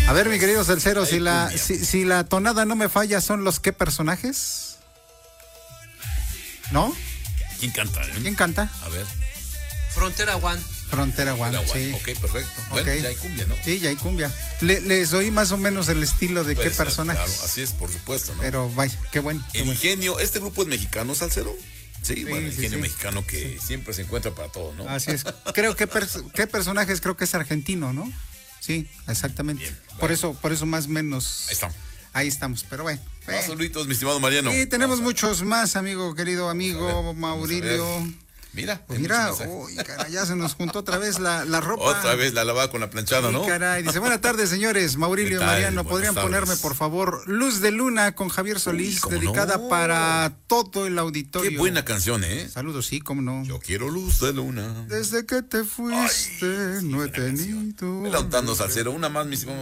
A ver, mi querido Salcero, si la tonada no me falla, ¿son los qué personajes? ¿No? ¿Quién canta? ¿Quién canta? A ver. Frontera One. Frontera One, sí. Ok, perfecto. Bueno, Ok. ya hay cumbia, ¿no? Sí, ya hay cumbia. Les doy más o menos el estilo de Puede qué ser, personajes. Claro, así es, por supuesto, ¿no? Pero vaya, qué bueno. Qué El bueno. Ingenio, ¿este grupo es mexicano, Salcero? Sí, bueno, el sí, Ingenio sí. mexicano que siempre se encuentra para todo, ¿no? Así es. Creo que qué personajes creo que es argentino, ¿no? Sí, exactamente. Bien, por eso más o menos. Ahí está. Ahí estamos, pero bueno. Más saluditos, mi estimado Mariano. Sí, tenemos Vamos a ver. muchos más, querido amigo Vamos a Maurilio. ver. Mira, Pues hay mira, muchos mensajes. uy, caray, ya se nos juntó otra vez la ropa. Otra vez la lavada con la planchada, Sí, ¿no? caray. Dice, buenas tardes, señores. Maurilio ¿Qué y tal? Mariano, Buenas ¿podrían tardes. ponerme, por favor, Luz de Luna con Javier Solís, ¿cómo dedicada no? para todo el auditorio? Qué buena canción, ¿eh? Saludos, sí, cómo no. Yo quiero luz de luna. Desde que te fuiste, Ay, sí, no he buena canción. tenido. Vela untando, Salcero. Una más, mi estimado